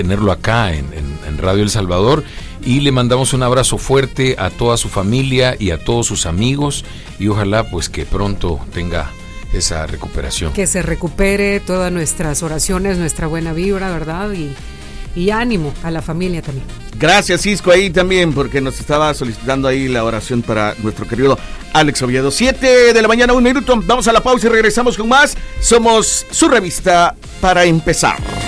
tenerlo acá en Radio El Salvador, y le mandamos un abrazo fuerte a toda su familia y a todos sus amigos, y ojalá pues que pronto tenga esa recuperación. Que se recupere, todas nuestras oraciones, nuestra buena vibra, ¿verdad? Y ánimo a la familia también. Gracias, Cisco, ahí también, porque nos estaba solicitando ahí la oración para nuestro querido Alex Oviedo. 7 de la mañana, 1 minuto. Vamos a la pausa y regresamos con más. Somos su revista para empezar.